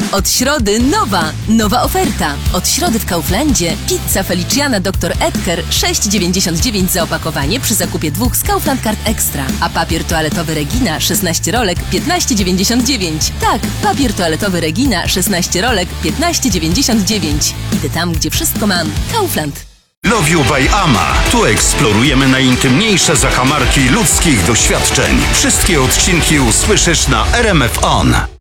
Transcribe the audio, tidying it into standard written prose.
Od środy nowa oferta. Od środy w Kauflandzie pizza Feliciana Dr. Edgar 6,99 za opakowanie przy zakupie 2 z Kaufland Card Extra. A papier toaletowy Regina 16 rolek 15,99. Tak, papier toaletowy Regina 16 rolek 15,99. Idę tam, gdzie wszystko mam. Kaufland. Love You by Ama. Tu eksplorujemy najintymniejsze zakamarki ludzkich doświadczeń. Wszystkie odcinki usłyszysz na RMF On.